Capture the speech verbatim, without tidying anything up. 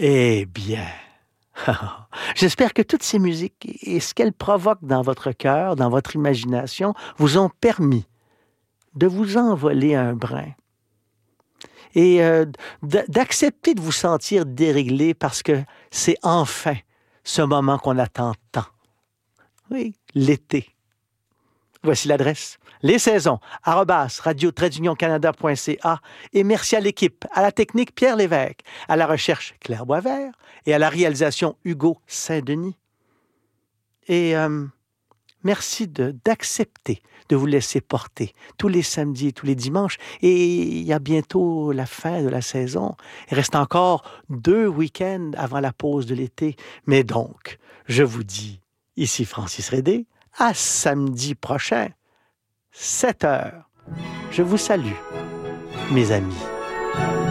Eh bien, j'espère que toutes ces musiques et ce qu'elles provoquent dans votre cœur, dans votre imagination, vous ont permis de vous envoler un brin et euh, d- d'accepter de vous sentir déréglé parce que c'est enfin ce moment qu'on attend tant. Oui, l'été. Voici l'adresse. Les saisons, arrobas, radio-canada.ca et merci à l'équipe, à la technique Pierre Lévesque, à la recherche Claire Boisvert et à la réalisation Hugo Saint-Denis. Et euh, merci de, d'accepter de vous laisser porter tous les samedis et tous les dimanches. Et il y a bientôt la fin de la saison. Il reste encore deux week-ends avant la pause de l'été. Mais donc, je vous dis, ici Francis Rédé, à samedi prochain, sept heures. Je vous salue, mes amis.